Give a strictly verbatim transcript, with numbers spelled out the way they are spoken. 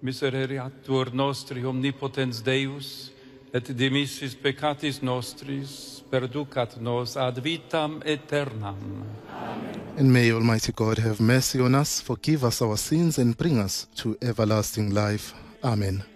misereatur nostri omnipotens Deus, et dimissis peccatis nostris, perducat nos ad vitam aeternam. And may Almighty God have mercy on us, forgive us our sins, and bring us to everlasting life. Amen.